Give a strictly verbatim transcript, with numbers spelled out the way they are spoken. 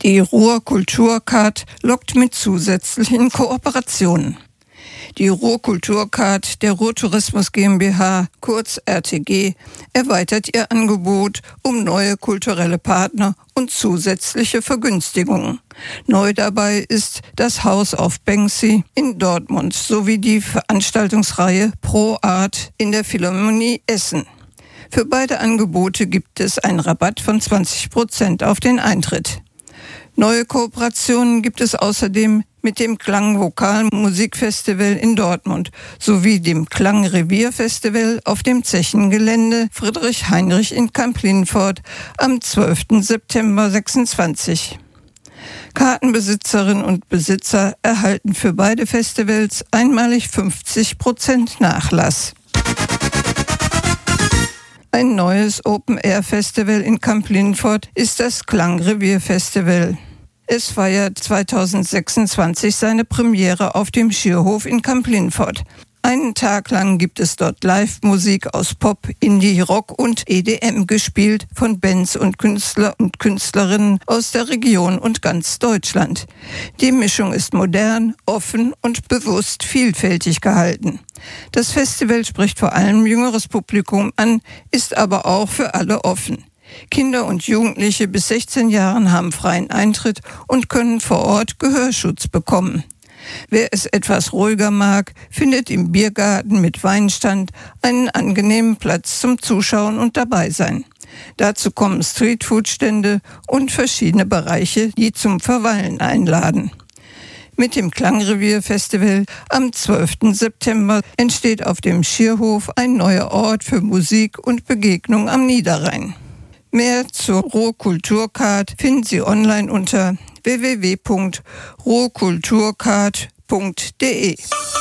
Die Ruhr-Kulturcard lockt mit zusätzlichen Kooperationen. Die Ruhr-Kulturcard der Ruhr-Tourismus GmbH, kurz R T G, erweitert ihr Angebot um neue kulturelle Partner und zusätzliche Vergünstigungen. Neu dabei ist das House of Banksy in Dortmund sowie die Veranstaltungsreihe Pro Art in der Philharmonie Essen. Für beide Angebote gibt es einen Rabatt von zwanzig Prozent auf den Eintritt. Neue Kooperationen gibt es außerdem mit dem Klang-Vokal-Musikfestival in Dortmund sowie dem Klang-Revier-Festival auf dem Zechengelände Friedrich Heinrich in Kamp-Lintfort am zwölften September sechsundzwanzig. Kartenbesitzerinnen und Besitzer erhalten für beide Festivals einmalig fünfzig Prozent Nachlass. Ein neues Open-Air-Festival in Kamp-Lintfort ist das Klang-Revier-Festival. Es feiert zweitausendsechsundzwanzig seine Premiere auf dem Schierhof in Kamp-Lintfort. Einen Tag lang gibt es dort Live-Musik aus Pop, Indie, Rock und E D M gespielt von Bands und Künstler und Künstlerinnen aus der Region und ganz Deutschland. Die Mischung ist modern, offen und bewusst vielfältig gehalten. Das Festival spricht vor allem jüngeres Publikum an, ist aber auch für alle offen. Kinder und Jugendliche bis sechzehn Jahren haben freien Eintritt und können vor Ort Gehörschutz bekommen. Wer es etwas ruhiger mag, findet im Biergarten mit Weinstand einen angenehmen Platz zum Zuschauen und Dabeisein. Dazu kommen Streetfood-Stände und verschiedene Bereiche, die zum Verweilen einladen. Mit dem Klangrevier-Festival am zwölften September entsteht auf dem Schierhof ein neuer Ort für Musik und Begegnung am Niederrhein. Mehr zur Ruhr-Kulturcard finden Sie online unter w w w punkt ruhr kulturcard punkt d e.